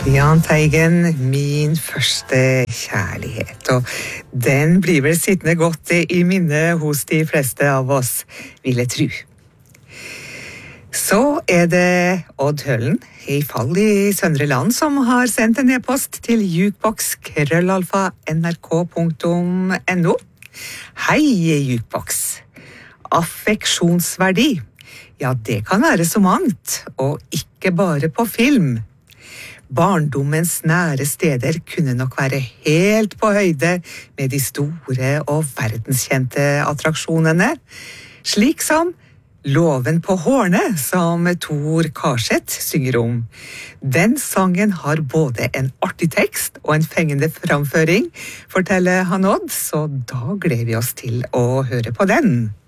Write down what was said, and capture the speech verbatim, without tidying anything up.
Jahn Teigen, min første kjærlighet, og den blir vel sittende godt i minnet hos de fleste av oss, vil jeg tro. Så er det Odd Høllen, i fall i Søndre Land, som har sendt en e-post til jukebox krøllalfa nrk punktum no. Hei, jukebox. Affeksjonsverdi. Ja, det kan være så mangt, og ikke bare på film. Barndommens nære steder kunne nok være helt på høyde med de store og verdenskjente attraksjonene, slik som Loven på Hårene, som Tor Karseth synger om. Den sangen har både en artig tekst og en fengende framføring, forteller han Odd, så da gleder vi oss til å høre på den.